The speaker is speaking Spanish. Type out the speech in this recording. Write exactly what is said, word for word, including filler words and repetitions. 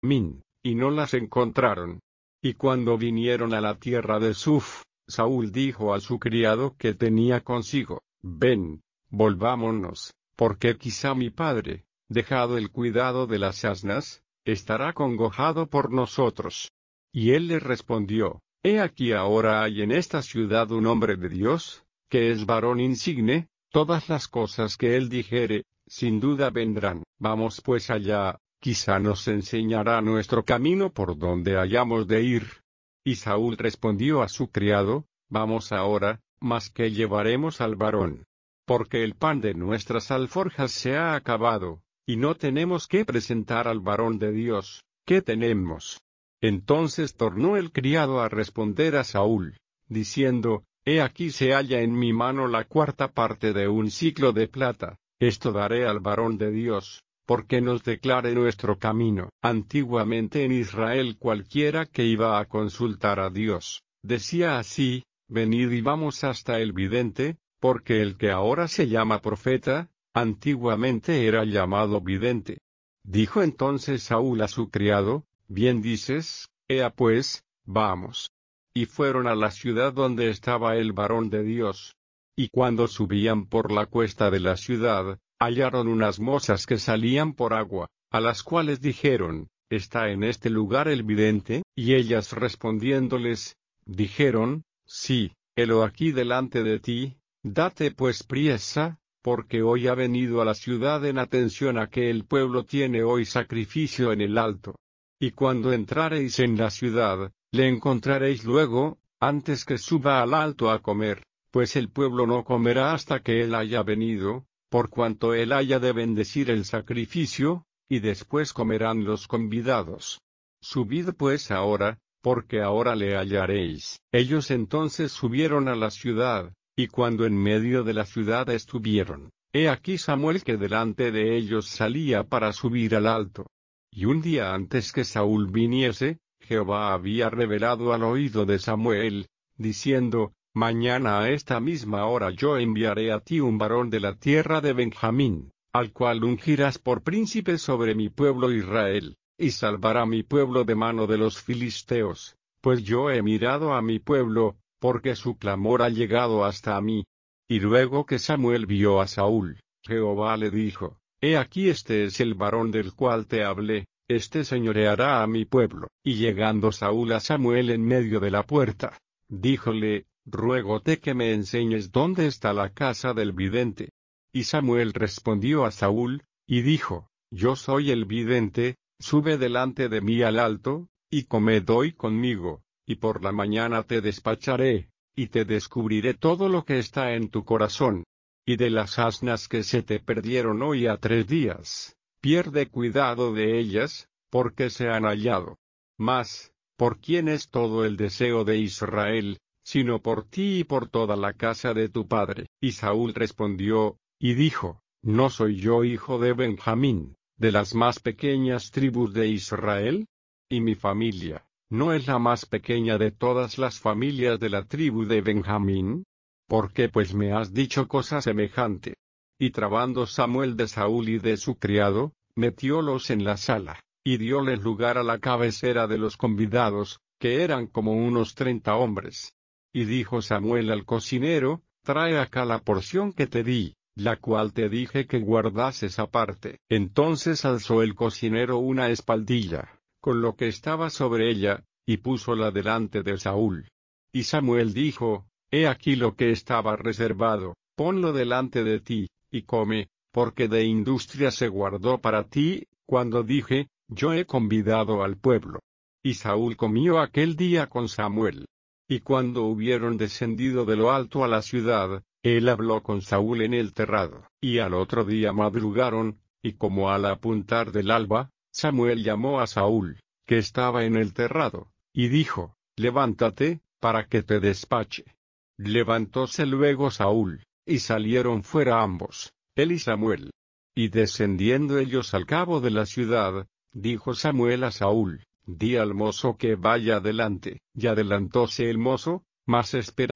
Min, y no las encontraron. Y cuando vinieron a la tierra de Suf, Saúl dijo a su criado que tenía consigo: Ven, volvámonos, porque quizá mi padre, dejado el cuidado de las asnas, estará congojado por nosotros. Y él le respondió: He aquí ahora hay en esta ciudad un hombre de Dios, que es varón insigne, todas las cosas que él dijere, sin duda vendrán. Vamos pues allá, quizá nos enseñará nuestro camino por donde hayamos de ir. Y Saúl respondió a su criado: Vamos ahora, mas ¿qué llevaremos al varón? Porque el pan de nuestras alforjas se ha acabado, y no tenemos que presentar al varón de Dios. ¿Qué tenemos? Entonces tornó el criado a responder a Saúl, diciendo: He aquí se halla en mi mano la cuarta parte de un siclo de plata, esto daré al varón de Dios, porque nos declare nuestro camino. Antiguamente en Israel cualquiera que iba a consultar a Dios, decía así: Venid y vamos hasta el vidente, porque el que ahora se llama profeta, antiguamente era llamado vidente. Dijo entonces Saúl a su criado: Bien dices, ea pues, vamos. Y fueron a la ciudad donde estaba el varón de Dios. Y cuando subían por la cuesta de la ciudad, hallaron unas mozas que salían por agua, a las cuales dijeron: ¿Está en este lugar el vidente? Y ellas respondiéndoles, dijeron: Sí, helo aquí delante de ti, date pues priesa, porque hoy ha venido a la ciudad en atención a que el pueblo tiene hoy sacrificio en el alto. Y cuando entrareis en la ciudad, le encontraréis luego, antes que suba al alto a comer, pues el pueblo no comerá hasta que él haya venido, por cuanto él haya de bendecir el sacrificio, y después comerán los convidados. Subid pues ahora, porque ahora le hallaréis. Ellos entonces subieron a la ciudad, y cuando en medio de la ciudad estuvieron, he aquí Samuel que delante de ellos salía para subir al alto. Y un día antes que Saúl viniese, Jehová había revelado al oído de Samuel, diciendo: Mañana a esta misma hora yo enviaré a ti un varón de la tierra de Benjamín, al cual ungirás por príncipe sobre mi pueblo Israel, y salvará mi pueblo de mano de los filisteos, pues yo he mirado a mi pueblo, porque su clamor ha llegado hasta a mí. Y luego que Samuel vio a Saúl, Jehová le dijo: He aquí este es el varón del cual te hablé, este señoreará a mi pueblo. Y llegando Saúl a Samuel en medio de la puerta, díjole: Ruégote que me enseñes dónde está la casa del vidente. Y Samuel respondió a Saúl, y dijo: Yo soy el vidente, sube delante de mí al alto, y comed hoy conmigo, y por la mañana te despacharé, y te descubriré todo lo que está en tu corazón. Y de las asnas que se te perdieron hoy a tres días, pierde cuidado de ellas, porque se han hallado. Mas, ¿por quién es todo el deseo de Israel, sino por ti y por toda la casa de tu padre? Y Saúl respondió, y dijo: ¿No soy yo hijo de Benjamín, de las más pequeñas tribus de Israel? Y mi familia, ¿no es la más pequeña de todas las familias de la tribu de Benjamín? ¿Por qué pues me has dicho cosa semejante? Y trabando Samuel de Saúl y de su criado, metiólos en la sala, y dióles lugar a la cabecera de los convidados, que eran como unos treinta hombres. Y dijo Samuel al cocinero: Trae acá la porción que te di, la cual te dije que guardases aparte. Entonces alzó el cocinero una espaldilla, con lo que estaba sobre ella, y púsola delante de Saúl. Y Samuel dijo: He aquí lo que estaba reservado, ponlo delante de ti, y come, porque de industria se guardó para ti, cuando dije: Yo he convidado al pueblo. Y Saúl comió aquel día con Samuel. Y cuando hubieron descendido de lo alto a la ciudad, él habló con Saúl en el terrado. Y al otro día madrugaron, y como al apuntar del alba, Samuel llamó a Saúl, que estaba en el terrado, y dijo: Levántate, para que te despache. Levantóse luego Saúl, y salieron fuera ambos, él y Samuel. Y descendiendo ellos al cabo de la ciudad, dijo Samuel a Saúl: Di al mozo que vaya adelante. Y adelantóse el mozo, mas esperando